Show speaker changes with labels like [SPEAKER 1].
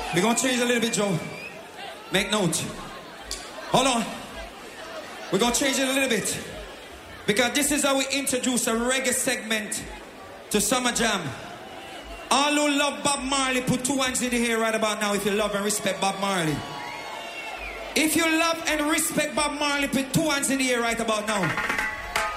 [SPEAKER 1] We're gonna change a little bit, Joe. Make note. Hold on. We're gonna change it a little bit. Because this is how we introduce a reggae segment to Summer Jam. All who love Bob Marley, put 2 hands in the air right about now if you love and respect Bob Marley. If you love and respect Bob Marley, put 2 hands in the air right about now.